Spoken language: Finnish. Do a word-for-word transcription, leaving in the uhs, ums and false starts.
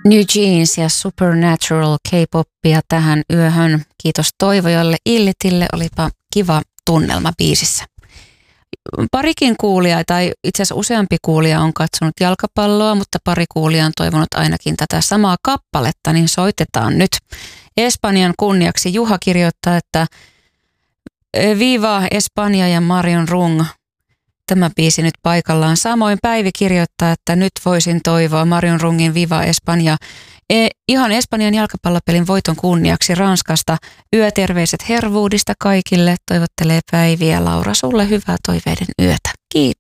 New Jeans ja Supernatural K-popia tähän yöhön. Kiitos Toivojalle Illitille, olipa kiva tunnelma biisissä. Parikin kuulija, tai itse asiassa useampi kuulija on katsonut jalkapalloa, mutta pari kuulija on toivonut ainakin tätä samaa kappaletta, niin soitetaan nyt. Espanjan kunniaksi Juha kirjoittaa, että Viva Espanja ja Marion Rung. Tämä biisi nyt paikallaan. Samoin Päivi kirjoittaa, että nyt voisin toivoa Marion Rungin Viva Espanja. E, ihan Espanjan jalkapallopelin voiton kunniaksi Ranskasta. Yöterveiset Hervuudista kaikille. Toivottelee Päivi ja Laura sulle hyvää toiveiden yötä. Kiitos.